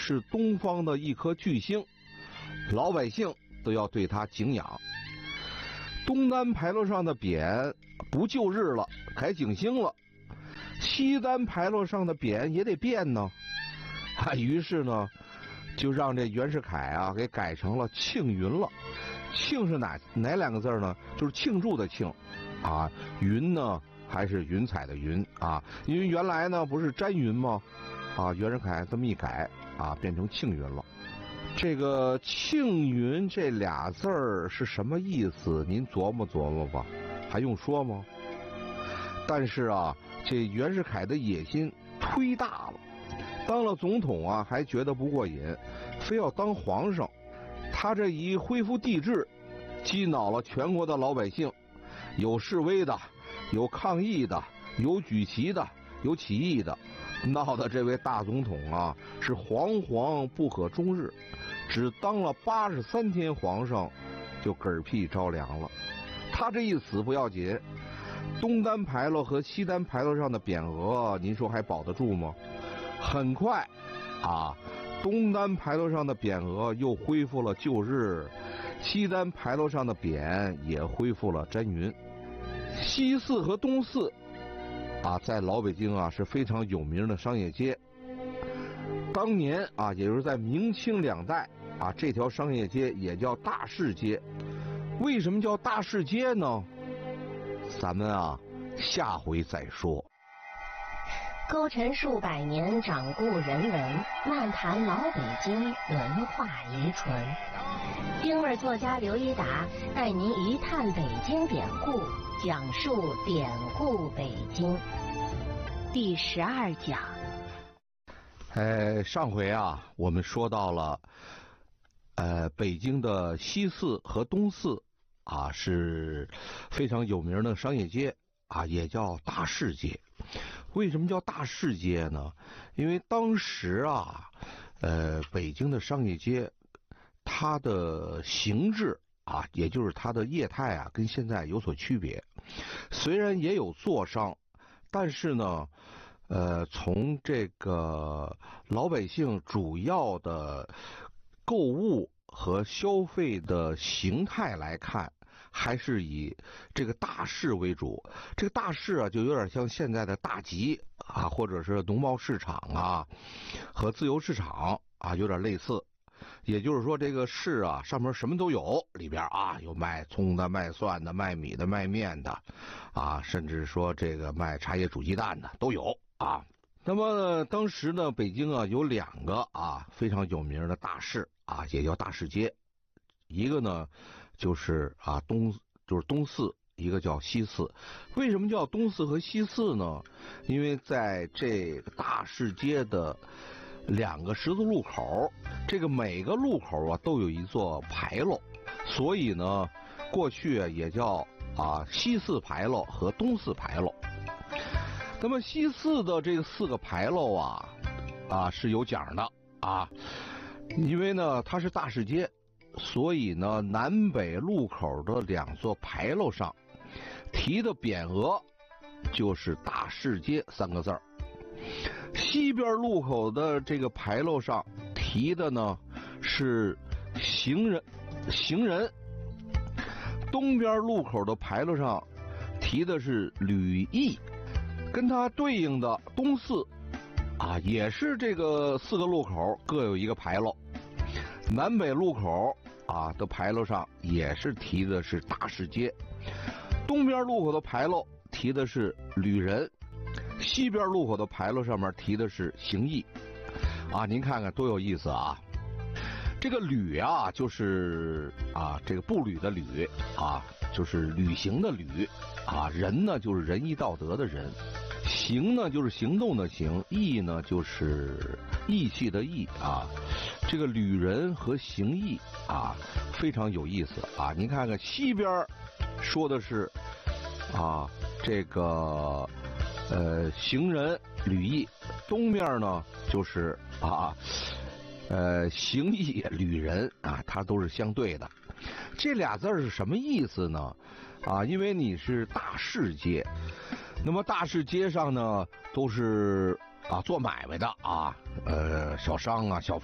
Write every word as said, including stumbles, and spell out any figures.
是东方的一颗巨星，老百姓都要对它敬仰。东单牌楼上的匾不就日了，改景星了；西单牌楼上的匾也得变呢。啊，于是呢，就让这袁世凯啊给改成了庆云了。庆是哪哪两个字呢？就是庆祝的庆，啊，云呢还是云彩的云啊？因为原来呢不是詹云吗？啊，袁世凯这么一改啊，变成庆云了。这个庆云这俩字儿是什么意思？您琢磨琢磨吧，还用说吗？但是啊，这袁世凯的野心忒大了，当了总统啊还觉得不过瘾，非要当皇上。他这一恢复帝制，激恼了全国的老百姓，有示威的，有抗议的，有举旗的，有起义的，闹得这位大总统啊是惶惶不可终日。只当了八十三天皇上，就嗝屁着凉了。他这一死不要紧，东单牌楼和西单牌楼上的匾额，您说还保得住吗？很快，啊，东单牌楼上的匾额又恢复了旧日，西单牌楼上的匾也恢复了詹云。西四和东四，啊，在老北京啊是非常有名的商业街。当年啊，也就是在明清两代啊，这条商业街也叫大市街。为什么叫大市街呢？咱们啊，下回再说。 勾陈数百年，掌故人文，漫谈老北京文化遗存。京味作家刘一达带您一探北京典故，讲述典故北京。第十二讲。 呃，上回啊，我们说到了，呃，北京的西四和东四啊是非常有名的商业街啊，也叫大市街。为什么叫大市街呢？因为当时啊，呃，北京的商业街，它的形制啊，也就是它的业态啊，跟现在有所区别。虽然也有座商，但是呢，呃，从这个老百姓主要的购物和消费的形态来看，还是以这个大市为主。这个大市啊，就有点像现在的大集啊，或者是农贸市场啊，和自由市场啊，有点类似。也就是说，这个市啊，上面什么都有，里边啊有卖葱的、卖蒜的、卖米的、卖面的，啊，甚至说这个卖茶叶、煮鸡蛋的都有啊。那么当时呢，北京啊有两个啊非常有名的大市啊，也叫大市街。一个呢就是啊东就是东四，一个叫西四。为什么叫东四和西四呢？因为在这个大市街的两个十字路口，这个每个路口啊都有一座牌楼，所以呢过去啊也叫啊西四牌楼和东四牌楼。那么西四的这个四个牌楼啊啊是有讲的啊，因为呢它是大市街，所以呢南北路口的两座牌楼上提的匾额就是大市街三个字儿。西边路口的这个牌楼上提的呢是行人行人，东边路口的牌楼上提的是旅役。跟它对应的东四啊，也是这个四个路口各有一个牌楼。南北路口啊的牌楼上也是提的是大市街，东边路口的牌楼提的是旅人，西边路口的牌楼上面提的是行役啊。您看看多有意思啊！这个旅啊，就是啊这个步履的履啊，就是旅行的旅啊，人呢就是仁义道德的人。行呢就是行动的行，义呢就是义气的义啊。这个旅人和行义啊非常有意思啊。您看看西边说的是啊这个呃行人旅役，东面呢就是啊呃行义旅人啊，它都是相对的。这俩字是什么意思呢？啊，因为你是大市街，那么大市街上呢都是啊做买卖的啊，呃小商啊小